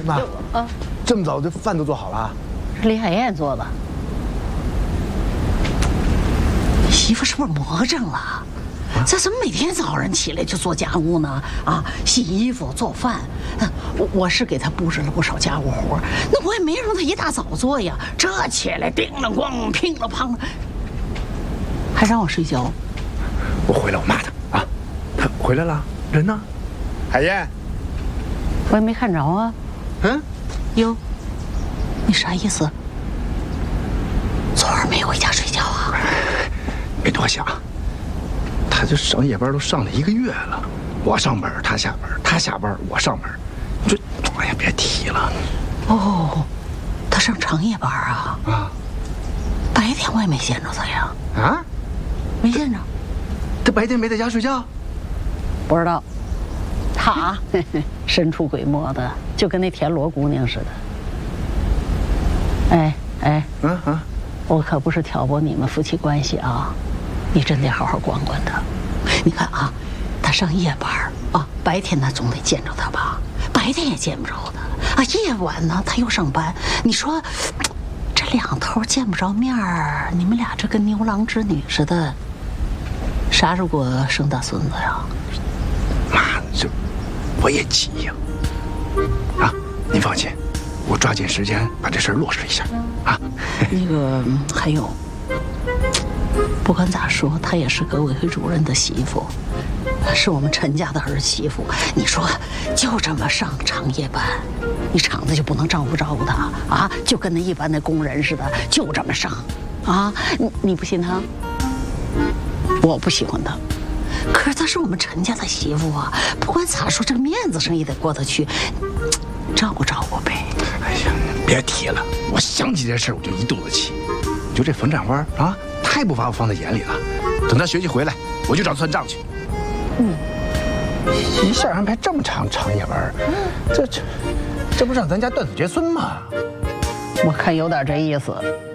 妈，这么早这饭都做好了？ 是李海燕做的。媳妇是不是魔怔了？这怎么每天早上起来就做家务呢？啊，洗衣服、做饭，我是给她布置了不少家务活，那我也没让她一大早做呀。这起来叮了咣、乒了乓的，还让我睡觉。 我回来我骂他啊，他回来了，人呢？海燕， 我也没看着啊。 嗯， 哟，你啥意思？昨儿没回家睡觉啊？ 别多想。他这上夜班都上了1个月了，我上班他下班，他下班我上班，这哎呀别提了。 哦，他上长夜班啊？ 啊， 白天我也没见着他呀。 啊？ 没见着。 他白天没在家睡觉？ 不知道。他神出鬼没的，就跟那田螺姑娘似的。哎，我可不是挑拨你们夫妻关系啊。你真得好好管管他。你看啊，他上夜班啊，白天他总得见着他吧，白天也见不着他啊，夜晚呢他又上班。你说这两头见不着面儿，你们俩这跟牛郎织女似的，啥时候给我生大孙子呀？ 妈，这我也急呀。啊，您放心，我抓紧时间把这事儿落实一下啊。 那个还有。不管咋说，她也是革委会主任的媳妇，是我们陈家的儿媳妇。你说，就这么上长夜班，你厂子就不能照顾她啊？就跟那一般的工人似的，就这么上啊？你不信她？我不喜欢她，可是她是我们陈家的媳妇啊。不管咋说，这个面子上也得过得去，照顾照顾呗。 哎呀，别提了，我想起这事儿我就一肚子气。就这冯展花啊，太不把我放在眼里了。等他学习回来，我就找他算账去。一下安排这么长夜班，这不让咱家断子绝孙吗？ 我看有点这意思。